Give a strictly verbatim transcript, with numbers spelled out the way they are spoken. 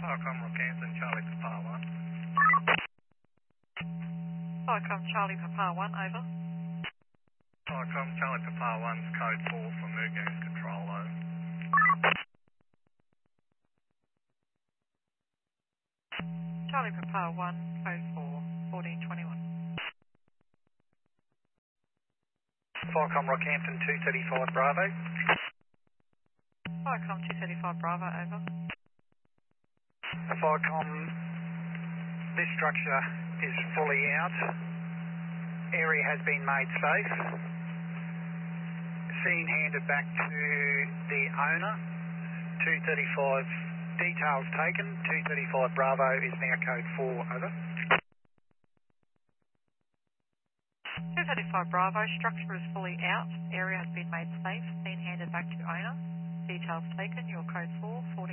Falcom Rockhampton, Charlie Papa one. Falcom Charlie Papa one, over. Falcom Charlie Papa one's code four for Mugoon Control, over. Charlie Papa one, code four, fourteen twenty-one. Falcom Rockhampton two thirty-five Bravo. Falcom two thirty-five Bravo, over. Falcom, this structure is fully out. Area has been made safe. Scene handed back to the owner. two thirty-five details taken. two thirty-five Bravo is now code four, over. two thirty-five Bravo, structure is fully out. Area has been made safe. Scene handed back to owner. Details taken. Your code four, fourteen.